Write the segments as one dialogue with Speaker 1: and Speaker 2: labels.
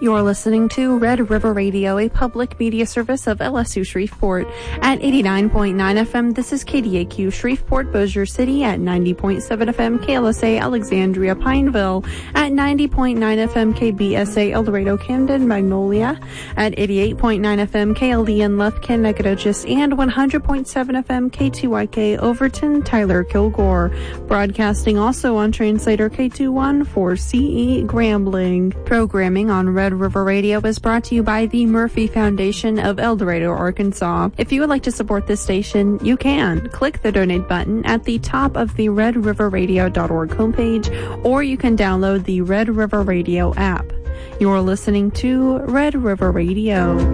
Speaker 1: You're listening to Red River Radio, a public media service of LSU Shreveport. At 89.9 FM, this is KDAQ Shreveport, Bossier City. At 90.7 FM, KLSA Alexandria Pineville. At 90.9 FM, KBSA El Dorado Camden Magnolia. At 88.9 FM, KLDN Lufkin Nacogdoches. And 100.7 FM, K2YK Overton Tyler Kilgore. Broadcasting also on translator K21 for CE Grambling. Programming on Red River Radio is brought to you by the Murphy Foundation of El Dorado, Arkansas. If you would like to support this station, you can. Click the donate button at the top of the redriverradio.org homepage, or you can download the Red River Radio app. You're listening to Red River Radio.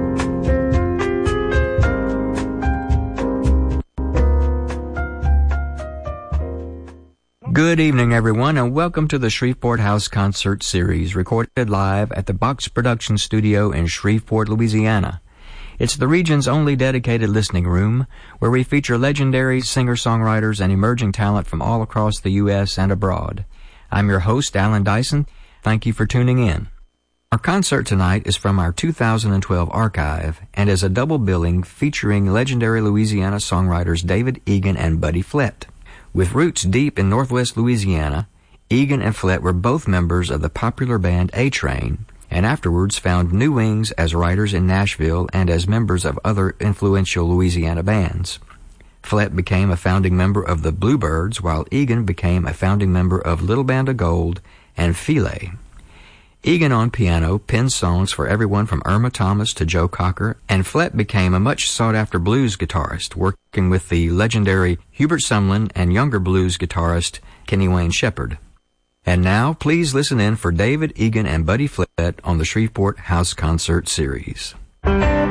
Speaker 2: Good evening, everyone, and welcome to the Shreveport House Concert Series, recorded live at the Box Production Studio in Shreveport, Louisiana. It's the region's only dedicated listening room, where we feature legendary singer-songwriters and emerging talent from all across the U.S. and abroad. I'm your host, Alan Dyson. Thank you for tuning in. Our concert tonight is from our 2012 archive and is a double billing featuring legendary Louisiana songwriters David Egan and Buddy Flett. With roots deep in northwest Louisiana, Egan and Flett were both members of the popular band A-Train, and afterwards found new wings as writers in Nashville and as members of other influential Louisiana bands. Flett became a founding member of the Bluebirds, while Egan became a founding member of Little Band of Gold and Philae. Egan on piano penned songs for everyone from Irma Thomas to Joe Cocker, and Flett became a much sought-after blues guitarist, working with the legendary Hubert Sumlin and younger blues guitarist Kenny Wayne Shepherd. And now, please listen in for David Egan and Buddy Flett on the Shreveport House Concert Series.